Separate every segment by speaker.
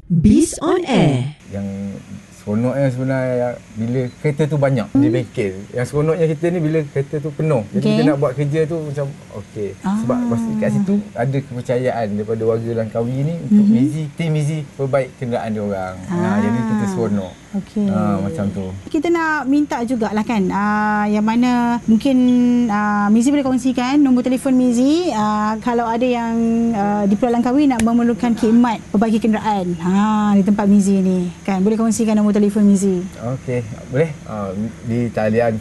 Speaker 1: Biz on Air.
Speaker 2: Yang seronoknya sebenarnya bila kereta tu banyak di bengkel. Yang seronoknya kita ni bila kereta tu penuh. Jadi kita nak buat kerja tu macam okey. Sebab pasti kat situ ada kepercayaan daripada warga Langkawi ni untuk tim Mizi perbaik kenderaan dia orang. Jadi kita seronok.
Speaker 3: Okey.
Speaker 2: Macam tu.
Speaker 3: Kita nak minta jugalah kan, yang mana mungkin Mizi boleh kongsikan nombor telefon Mizi kalau ada yang di Pulau Langkawi nak memerlukan khidmat perbaiki kenderaan di tempat Mizi ni kan, boleh kongsikan nombor telefon Mizi.
Speaker 2: Okey, boleh. Di talian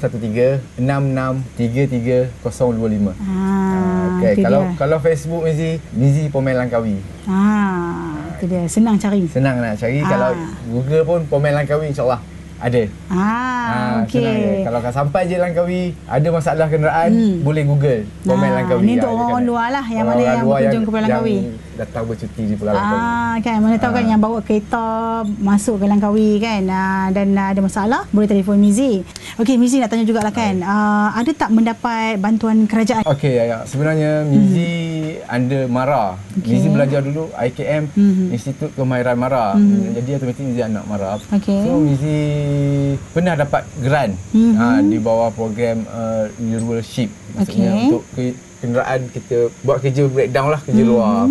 Speaker 2: 013-6633-025. Okey, kalau Facebook Mizi Pomen Langkawi.
Speaker 3: Itu dia, senang cari.
Speaker 2: Senang nak cari. Kalau Google pun Pomen Langkawi, insyaAllah ada.
Speaker 3: Okey.
Speaker 2: Kalau sampai je Langkawi ada masalah kenderaan, boleh Google Pomen Langkawi.
Speaker 3: Ini untuk orang luar lah, yang mana yang berkunjung ke Pulau Langkawi,
Speaker 2: datang bercuti di Pulau Langkawi.
Speaker 3: Kan, mana tahu kan yang bawa kereta masuk ke Langkawi kan, dan ada masalah, boleh telefon Mizi. Okey, Mizi nak tanya jugalah kan, ada tak mendapat bantuan kerajaan?
Speaker 2: Okey, sebenarnya Mizi under MARA. Mizi belajar dulu IKM, Institut Kemahiran MARA. Jadi automatik Mizi anak MARA. So Mizi pernah dapat grant di bawah program Rulership. Maksudnya untuk kenderaan kita buat kerja breakdown lah, kerja luar.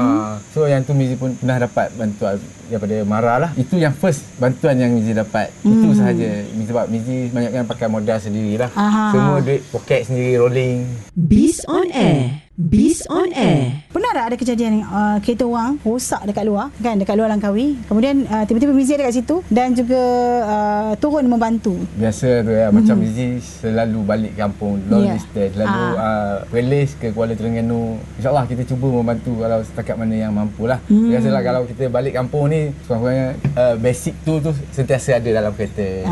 Speaker 2: So yang tu Mizi pun pernah dapat bantuan daripada MARA lah. Itu yang first bantuan yang Mizi dapat. Itu sahaja. Sebab Mizi banyak kan pakai modal sendiri lah. Semua duit poket sendiri, rolling.
Speaker 1: Biz on Air. Biz on Air.
Speaker 3: Pernah tak ada kejadian kereta orang rosak dekat luar kan, dekat luar Langkawi, kemudian tiba-tiba Mizi ada kat situ dan juga turun membantu?
Speaker 2: Biasa tu ya, macam Mizi selalu balik kampung long distance, lalu release ke Kuala Terengganu. InsyaAllah kita cuba membantu kalau setakat mana yang mampu lah. Biasalah kalau kita balik kampung ni sekurang-kurangnya basic tu sentiasa ada dalam kereta.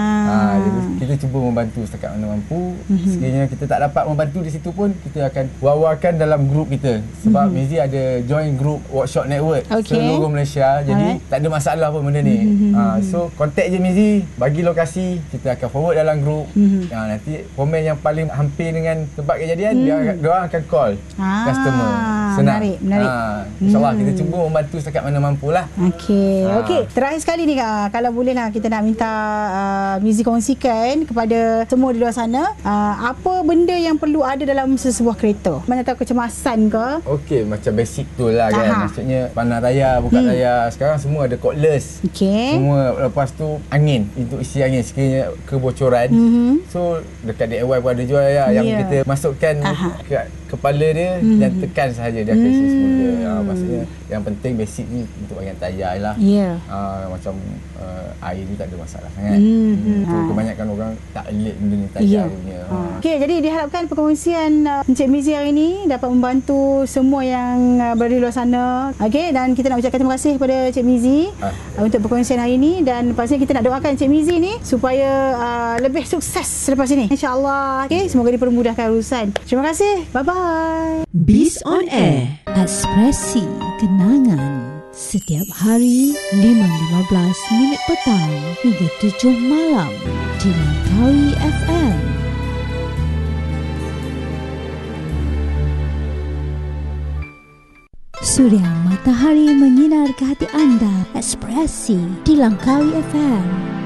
Speaker 2: Jadi kita cuba membantu setakat mana mampu. Sekiranya kita tak dapat membantu di situ pun, kita akan wawarkan dalam grup kita. Sebab Mizi ada join group workshop network seluruh Malaysia. Jadi tak ada masalah pun benda ni. So contact je Mizi, bagi lokasi, kita akan forward dalam grup. Nanti komen yang paling hampir dengan tempat kejadian, dia orang akan call customer. Senang.
Speaker 3: Menarik.
Speaker 2: InsyaAllah kita cuba membantu setakat mana mampulah.
Speaker 3: Okey. Terakhir sekali ni Kak, kalau boleh lah kita nak minta Mizi kongsikan kepada semua di luar sana, apa benda yang perlu ada dalam sesebuah kereta? Mana tahu kecemasan ke?
Speaker 2: Okey, macam basic tu lah kan. Maksudnya panas tayar, buka tayar. Sekarang semua ada cordless. Semua. Lepas tu angin, untuk isi angin sekiranya kebocoran. So dekat DIY pun ada jual yang kita masukkan ke kepala dia dan tekan sahaja dia akan isi semula. Maksudnya yang penting basic ni untuk bahagian tayar lah. Macam air ni tak ada masalah sangat. Kebanyakan orang tak alert benda ni tayar punya.
Speaker 3: Okey, jadi diharapkan perkongsian Encik Mizi hari ini dapat membantu semua yang berada di luar sana. Okey, dan kita nak ucapkan terima kasih kepada Encik Mizi untuk perkongsian hari ini, dan pastinya kita nak doakan Encik Mizi ni supaya lebih sukses selepas ini, insya-Allah. Okey, semoga dipermudahkan urusan. Terima kasih. Bye-bye.
Speaker 1: Biz on Air. Ekspresi kenangan. Setiap hari 5.15 petang hingga 7 malam di Langkawi FM. Suria matahari menyinar ke hati anda. Ekspresi di Langkawi FM.